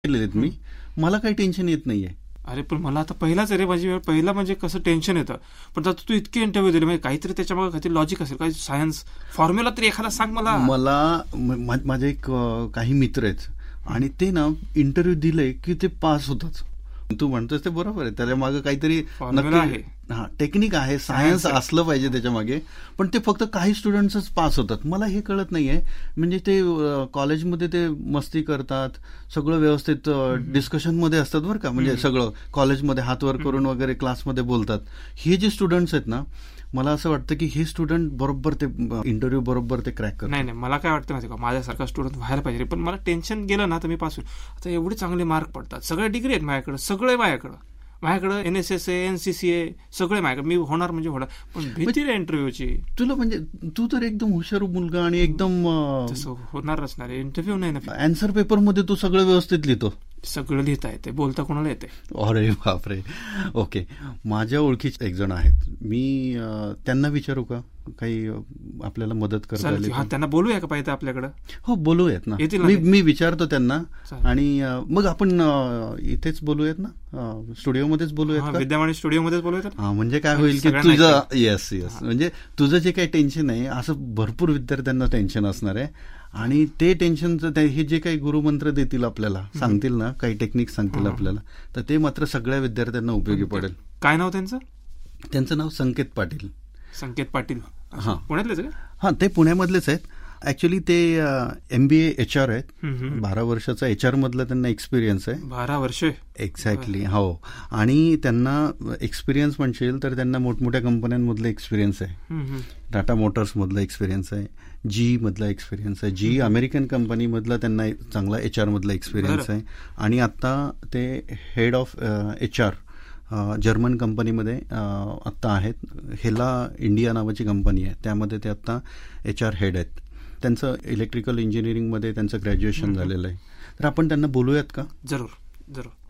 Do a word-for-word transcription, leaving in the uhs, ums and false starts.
केलेले आहेत मी, मला काही टेन्शन येत नाहीये. अरे पण मला आता पहिलाच रे माझी वेळ, पहिला म्हणजे कसं टेन्शन येतं. पण आता तू इतके इंटरव्ह्यू दिले म्हणजे काहीतरी त्याच्यामागे काहीतरी लॉजिक असेल, काही सायन्स फॉर्म्युला तरी एखादा सांग मला. मला माझे एक काही मित्र आहेत आणि ते ना इंटरव्ह्यू दिले की ते पास होतात. तू म्हणतोस ते बरोबर आहे, त्याच्या मागे काहीतरी नक्की हा टेक्निक आहे, सायन्स असलं पाहिजे त्याच्या मागे. पण ते फक्त काही स्टुडंट्सच पास होतात. मला हे कळत नाहीये. म्हणजे ते कॉलेजमध्ये ते मस्ती करतात, सगळं व्यवस्थित डिस्कशनमध्ये असतात बरं का, म्हणजे सगळं कॉलेजमध्ये हात वर करून वगैरे क्लासमध्ये बोलतात. हे जे स्टुडंट्स आहेत ना, मला असं वाटतं की हे स्टुडंट बरोबर ते इंटरव्ह्यू बरोबर ते क्रॅक करतात. नाही नाही, मला काय वाटतं माहिती का, माझ्यासारखा स्टुडंट व्हायला पाहिजे. पण मला टेन्शन गेलं ना तर मी पास होईल. आता एवढे चांगले मार्क पडतात, सगळे डिग्री आहेत माझ्याकडे, सगळे माझ्याकडं माझ्याकडे N S S A, N C C ए सगळे माझ्याकडे, मी होणार म्हणजे होणार. पण भीती रे इंटरव्ह्यूची. तुला म्हणजे तू तर एकदम हुशार मुलगा आणि एकदम तसं होणारच ना रे, इंटरव्ह्यू नाही ना. आन्सर पेपर मध्ये तू सगळं व्यवस्थित लिहितो, सगळं लिहिता येते, बोलता कोणाला येते. अरे बापरे. ओके, माझ्या ओळखीचे एक जण आहेत, मी त्यांना विचारू का काही आपल्याला मदत करता? त्यांना बोलूया का पाहिजे आपल्याकडे? हो बोलूयात ना, मी मी विचारतो त्यांना. आणि मग आपण इथेच बोलूयात ना, स्टुडिओमध्येच बोलूयात, विद्यामणी स्टुडिओमध्येच बोलूयात. हा, म्हणजे काय होईल की तुझं येस येस म्हणजे तुझं जे काही टेन्शन आहे, असं भरपूर विद्यार्थ्यांना टेन्शन असणार आहे. आणि ते टेन्शनचं हे जे काही गुरुमंत्र देतील आपल्याला, सांगतील ना, काही टेक्निक सांगतील आपल्याला, तर ते मात्र सगळ्या विद्यार्थ्यांना उपयोगी पडेल. काय नाव त्यांचं? त्यांचं नाव संकेत पाटील. संकेत पाटील, हा, पुण्यातलेच का? हा, ते पुण्यामधलेच आहेत. ऍक्च्युली ते एमबीए एच आर आहेत. बारा वर्षाचा एच आर मधला त्यांना एक्सपिरियन्स आहे. बारा वर्ष एक्झॅक्टली. हो, आणि त्यांना एक्सपिरियन्स म्हणशील तर त्यांना मोठमोठ्या कंपन्यांमधला एक्सपिरियन्स आहे. टाटा मोटर्स मधला एक्सपिरियन्स आहे, जी मधला एक्सपिरियन्स आहे, जी अमेरिकन कंपनी मधला त्यांना चांगला एच आर मधला एक्सपिरियन्स आहे. आणि आता ते head of H R German कंपनीमध्ये आत्ता आहेत. हेला इंडिया नावाची कंपनी आहे, त्यामध्ये ते आत्ता एच आर हेड आहेत. त्यांचं इलेक्ट्रिकल इंजिनिअरिंगमध्ये त्यांचं ग्रॅज्युएशन झालेलं आहे. तर आपण त्यांना बोलूयात का? जरूर जरूर.